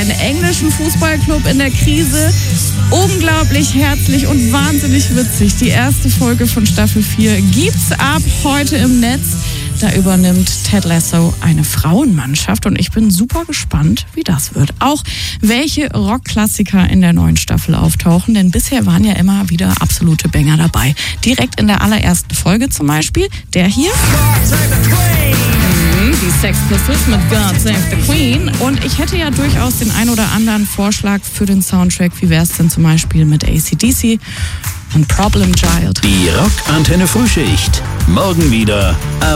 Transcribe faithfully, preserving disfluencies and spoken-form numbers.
einen englischen Fußballclub in der Krise. Unglaublich herzlich und wahnsinnig witzig. Die erste Folge von Staffel vier gibt's ab heute im Netz. Da übernimmt Ted Lasso eine Frauenmannschaft und ich bin super gespannt, wie das wird. Auch welche Rockklassiker in der neuen Staffel auftauchen, denn bisher waren ja immer wieder absolute Banger dabei. Direkt in der allerersten Folge zum Beispiel der hier. Die Sex Pistols mit God Save the Queen. Und ich hätte ja durchaus den ein oder anderen Vorschlag für den Soundtrack. Wie wäre es denn zum Beispiel mit A C D C und Problem Child? Die Rock Antenne Frühschicht. Morgen wieder ab